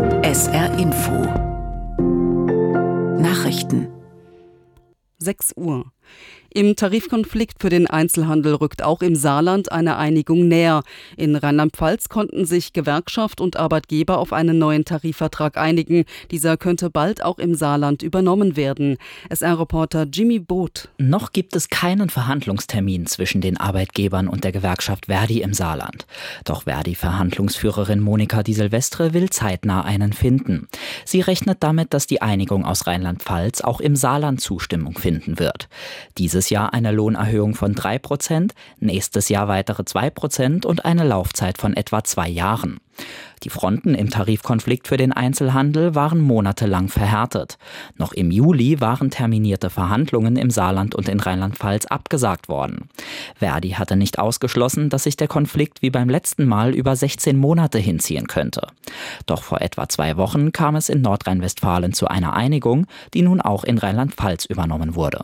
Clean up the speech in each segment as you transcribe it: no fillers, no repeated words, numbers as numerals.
SR Info Nachrichten 6 Uhr. Im Tarifkonflikt für den Einzelhandel rückt auch im Saarland eine Einigung näher. In Rheinland-Pfalz konnten sich Gewerkschaft und Arbeitgeber auf einen neuen Tarifvertrag einigen. Dieser könnte bald auch im Saarland übernommen werden. SR-Reporter Jimmy Both. Noch gibt es keinen Verhandlungstermin zwischen den Arbeitgebern und der Gewerkschaft Verdi im Saarland. Doch Verdi-Verhandlungsführerin Monika Di Silvestre will zeitnah einen finden. Sie rechnet damit, dass die Einigung aus Rheinland-Pfalz auch im Saarland Zustimmung finden wird. Dieses Jahr eine Lohnerhöhung von 3%, nächstes Jahr weitere 2% und eine Laufzeit von etwa 2 Jahren. Die Fronten im Tarifkonflikt für den Einzelhandel waren monatelang verhärtet. Noch im Juli waren terminierte Verhandlungen im Saarland und in Rheinland-Pfalz abgesagt worden. Verdi hatte nicht ausgeschlossen, dass sich der Konflikt wie beim letzten Mal über 16 Monate hinziehen könnte. Doch vor etwa 2 Wochen kam es in Nordrhein-Westfalen zu einer Einigung, die nun auch in Rheinland-Pfalz übernommen wurde.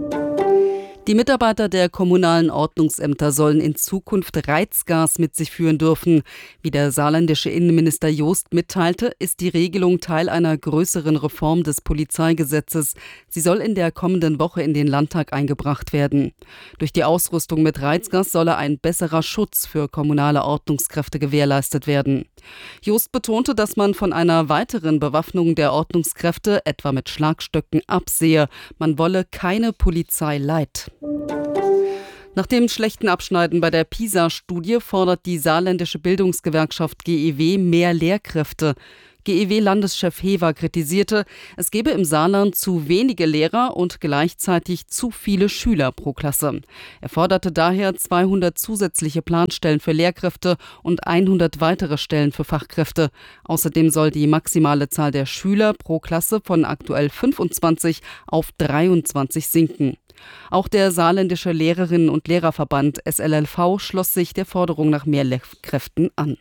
Die Mitarbeiter der kommunalen Ordnungsämter sollen in Zukunft Reizgas mit sich führen dürfen. Wie der saarländische Innenminister Jost mitteilte, ist die Regelung Teil einer größeren Reform des Polizeigesetzes. Sie soll in der kommenden Woche in den Landtag eingebracht werden. Durch die Ausrüstung mit Reizgas solle ein besserer Schutz für kommunale Ordnungskräfte gewährleistet werden. Jost betonte, dass man von einer weiteren Bewaffnung der Ordnungskräfte, etwa mit Schlagstöcken, absehe. Man wolle keine Polizei light. Nach dem schlechten Abschneiden bei der PISA-Studie fordert die saarländische Bildungsgewerkschaft GEW mehr Lehrkräfte. GEW-Landeschef Hever kritisierte, es gebe im Saarland zu wenige Lehrer und gleichzeitig zu viele Schüler pro Klasse. Er forderte daher 200 zusätzliche Planstellen für Lehrkräfte und 100 weitere Stellen für Fachkräfte. Außerdem soll die maximale Zahl der Schüler pro Klasse von aktuell 25 auf 23 sinken. Auch der saarländische Lehrerinnen- und Lehrerverband SLLV schloss sich der Forderung nach mehr Lehrkräften an.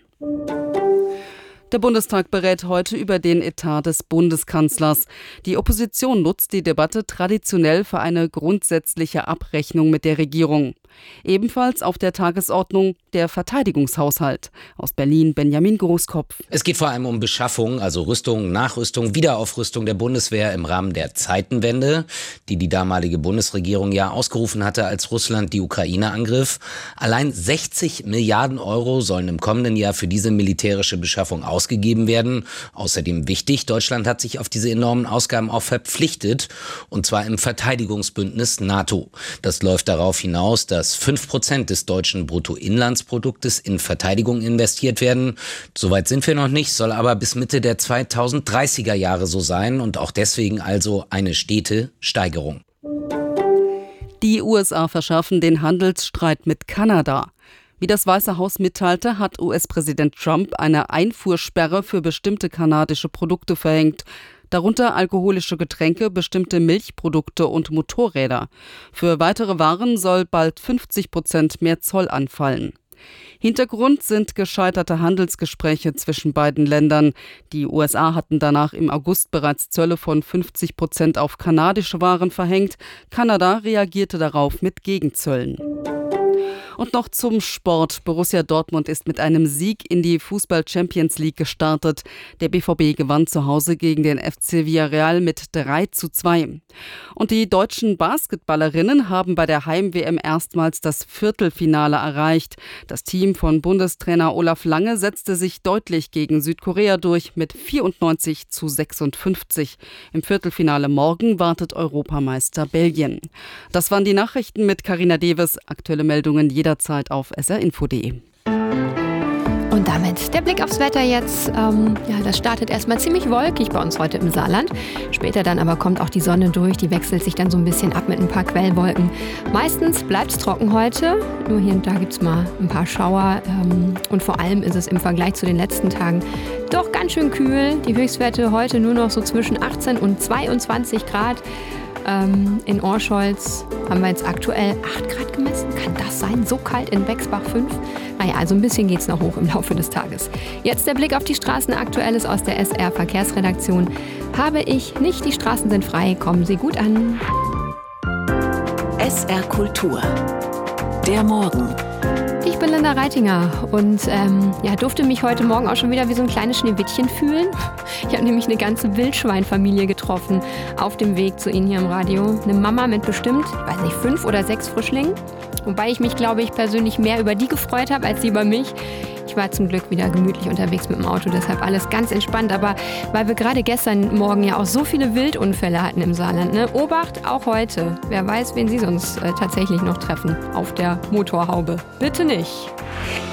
Der Bundestag berät heute über den Etat des Bundeskanzlers. Die Opposition nutzt die Debatte traditionell für eine grundsätzliche Abrechnung mit der Regierung. Ebenfalls auf der Tagesordnung der Verteidigungshaushalt. Aus Berlin Benjamin Großkopf. Es geht vor allem um Beschaffung, also Rüstung, Nachrüstung, Wiederaufrüstung der Bundeswehr im Rahmen der Zeitenwende, die die damalige Bundesregierung ja ausgerufen hatte, als Russland die Ukraine angriff. Allein 60 Milliarden Euro sollen im kommenden Jahr für diese militärische Beschaffung ausgegeben werden. Außerdem wichtig, Deutschland hat sich auf diese enormen Ausgaben auch verpflichtet, und zwar im Verteidigungsbündnis NATO. Das läuft darauf hinaus, dass 5% des deutschen Bruttoinlandsproduktes in Verteidigung investiert werden. Soweit sind wir noch nicht, soll aber bis Mitte der 2030er Jahre so sein und auch deswegen also eine stete Steigerung. Die USA verschärfen den Handelsstreit mit Kanada. Wie das Weiße Haus mitteilte, hat US-Präsident Trump eine Einfuhrsperre für bestimmte kanadische Produkte verhängt. Darunter alkoholische Getränke, bestimmte Milchprodukte und Motorräder. Für weitere Waren soll bald 50% mehr Zoll anfallen. Hintergrund sind gescheiterte Handelsgespräche zwischen beiden Ländern. Die USA hatten danach im August bereits Zölle von 50% auf kanadische Waren verhängt. Kanada reagierte darauf mit Gegenzöllen. Und noch zum Sport. Borussia Dortmund ist mit einem Sieg in die Fußball-Champions League gestartet. Der BVB gewann zu Hause gegen den FC Villarreal mit 3:2. Und die deutschen Basketballerinnen haben bei der Heim-WM erstmals das Viertelfinale erreicht. Das Team von Bundestrainer Olaf Lange setzte sich deutlich gegen Südkorea durch mit 94:56. Im Viertelfinale morgen wartet Europameister Belgien. Das waren die Nachrichten mit Carina Deves. Aktuelle Meldungen jederzeit auf srinfo.de. Und damit der Blick aufs Wetter jetzt. Das startet erstmal ziemlich wolkig bei uns heute im Saarland. Später dann aber kommt auch die Sonne durch. Die wechselt sich dann so ein bisschen ab mit ein paar Quellwolken. Meistens bleibt es trocken heute. Nur hier und da gibt es mal ein paar Schauer. Und vor allem ist es im Vergleich zu den letzten Tagen doch ganz schön kühl. Die Höchstwerte heute nur noch so zwischen 18 und 22 Grad. In Orscholz haben wir jetzt aktuell 8 Grad gemessen. Kann das sein? So kalt in Bexbach 5? Naja, also ein bisschen geht's noch hoch im Laufe des Tages. Jetzt der Blick auf die Straßen. Aktuelles aus der SR Verkehrsredaktion. Habe ich nicht, die Straßen sind frei. Kommen Sie gut an. SR Kultur. Der Morgen. Ich ich bin Linda Reitinger und durfte mich heute Morgen auch schon wieder wie so ein kleines Schneewittchen fühlen. Ich habe nämlich eine ganze Wildschweinfamilie getroffen auf dem Weg zu Ihnen hier im Radio. Eine Mama mit bestimmt, 5 oder 6 Frischlingen. Wobei ich mich, glaube ich, persönlich mehr über die gefreut habe, als sie über mich. Ich war zum Glück wieder gemütlich unterwegs mit dem Auto, deshalb alles ganz entspannt. Aber weil wir gerade gestern Morgen ja auch so viele Wildunfälle hatten im Saarland, ne? Obacht, auch heute. Wer weiß, wen Sie sonst tatsächlich noch treffen auf der Motorhaube. Bitte nicht.